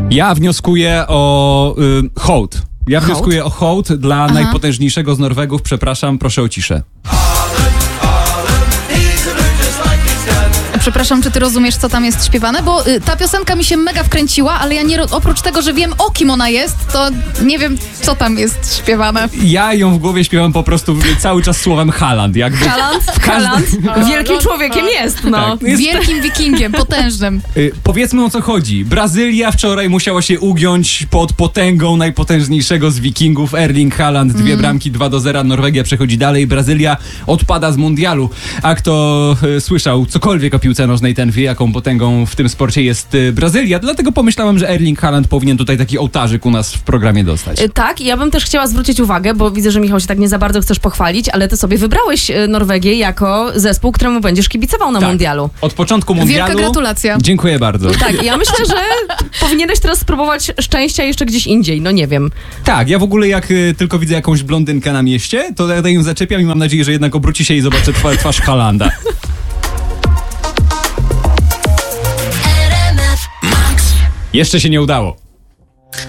Ja wnioskuję o hołd. Wnioskuję o hołd dla najpotężniejszego z Norwegów. Przepraszam, proszę o ciszę. Przepraszam, czy ty rozumiesz, co tam jest śpiewane? Bo ta piosenka mi się mega wkręciła, ale ja nie, oprócz tego, że wiem, o kim ona jest, to nie wiem, co tam jest śpiewane. Ja ją w głowie śpiewam po prostu cały czas słowem Haaland. Jakby Haaland? Wielkim człowiekiem jest, no. Tak, jest Wielkim wikingiem, potężnym. Powiedzmy, o co chodzi. Brazylia wczoraj musiała się ugiąć pod potęgą najpotężniejszego z wikingów, Erling Haaland. 2 bramki, 2-0. Norwegia przechodzi dalej. Brazylia odpada z mundialu. A kto słyszał cokolwiek o piłce nożnej, ten wie, jaką potęgą w tym sporcie jest Brazylia. Dlatego pomyślałem, że Erling Haaland powinien tutaj taki ołtarzyk u nas w programie dostać. Tak, i ja bym też chciała zwrócić uwagę, bo widzę, że Michał się tak nie za bardzo chcesz pochwalić, ale ty sobie wybrałeś Norwegię jako zespół, któremu będziesz kibicował na mundialu. Od początku mundialu. Wielka gratulacja. Dziękuję bardzo. Tak, ja myślę, że powinieneś teraz spróbować szczęścia jeszcze gdzieś indziej, no nie wiem. Tak, ja w ogóle jak tylko widzę jakąś blondynkę na mieście, to ja ją zaczepiam i mam nadzieję, że jednak obróci się i zobaczę twarz Haalanda. Jeszcze się nie udało.